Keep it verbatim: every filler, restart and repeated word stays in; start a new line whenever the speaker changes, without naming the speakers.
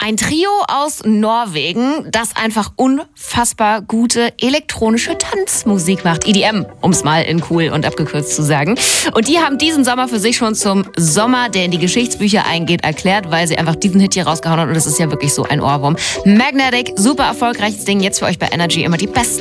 Ein Trio aus Norwegen, das einfach unfassbar gute elektronische Tanzmusik macht. E D M, um es mal in cool und abgekürzt zu sagen. Und die haben diesen Sommer für sich schon zum Sommer, der in die Geschichtsbücher eingeht, erklärt, weil sie einfach diesen Hit hier rausgehauen haben. Und das ist ja wirklich so ein Ohrwurm. Magnetic, super erfolgreiches Ding. Jetzt für euch bei Energy immer die besten